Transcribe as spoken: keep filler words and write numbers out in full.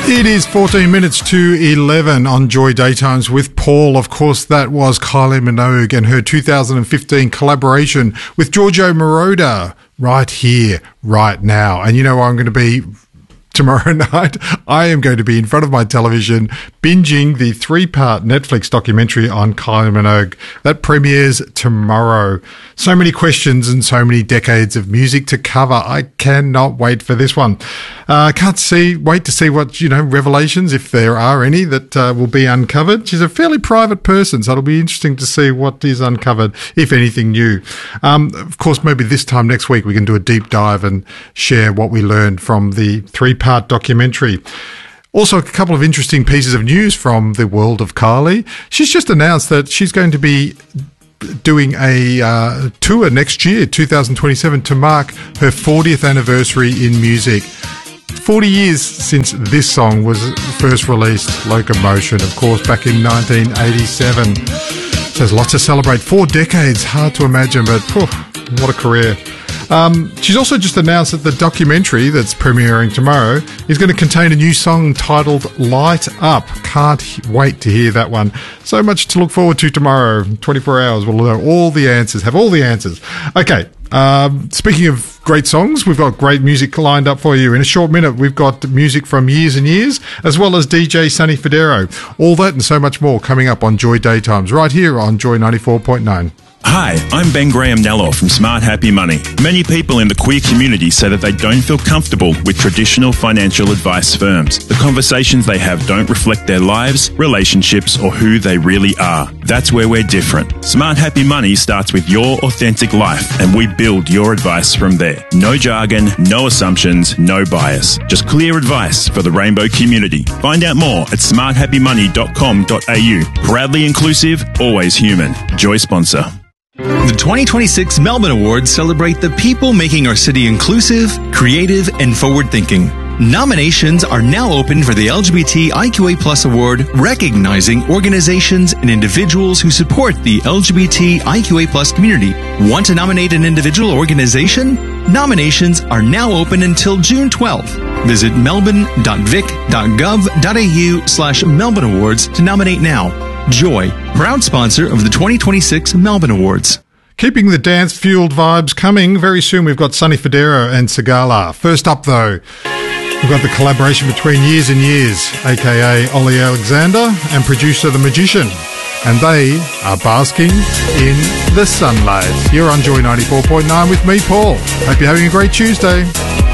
It is fourteen minutes to eleven on Joy Daytimes with Paul. Of course, that was Kylie Minogue and her two thousand fifteen collaboration with Giorgio Moroder, Right Here, Right Now. And you know where I'm going to be tomorrow night? I am going to be in front of my television binging the three-part Netflix documentary on Kylie Minogue. That premieres tomorrow. So many questions and so many decades of music to cover. I cannot wait for this one. I uh, can't see, wait to see what, you know, revelations, if there are any, that uh, will be uncovered. She's a fairly private person, so it'll be interesting to see what is uncovered, if anything new. Um, of course, maybe this time next week we can do a deep dive and share what we learned from the three-part documentary. Also, a couple of interesting pieces of news from the world of Kylie. She's just announced that she's going to be doing a uh, tour next year, two thousand twenty-seven, to mark her fortieth anniversary in music. forty years since this song was first released, Locomotion, of course, back in nineteen eighty-seven. So there's lots to celebrate. Four decades, hard to imagine, but whew, what a career. Um, she's also just announced that the documentary that's premiering tomorrow is going to contain a new song titled Light Up. Can't wait to hear that one. So much to look forward to tomorrow. twenty-four hours, we'll know all the answers, have all the answers. Okay, um, speaking of great songs, we've got great music lined up for you. In a short minute, we've got music from Years and Years, as well as D J Sonny Fodero. All that and so much more coming up on Joy Daytimes, right here on Joy ninety-four point nine. Hi, I'm Ben Graham Nello from Smart Happy Money. Many people in the queer community say that they don't feel comfortable with traditional financial advice firms. The conversations they have don't reflect their lives, relationships, or who they really are. That's where we're different. Smart Happy Money starts with your authentic life, and we build your advice from there. No jargon, no assumptions, no bias. Just clear advice for the rainbow community. Find out more at smart happy money dot com dot a u. Proudly inclusive, always human. Joy sponsor. The twenty twenty-six Melbourne Awards celebrate the people making our city inclusive, creative, and forward-thinking. Nominations are now open for the L G B T I Q A plus Award, recognizing organizations and individuals who support the L G B T I Q A plus community. Want to nominate an individual or organization? Nominations are now open until June twelfth. Visit melbourne dot vic dot gov dot a u slash Melbourne Awards to nominate now. Joy, proud sponsor of the twenty twenty-six Melbourne Awards. Keeping the dance-fueled vibes coming, very soon we've got Sonny Fodero and Sigala. First up, though, we've got the collaboration between Years and Years, a k a. Ollie Alexander, and producer The Magician. And they are basking in the sunlight. You're on Joy ninety-four point nine with me, Paul. Hope you're having a great Tuesday.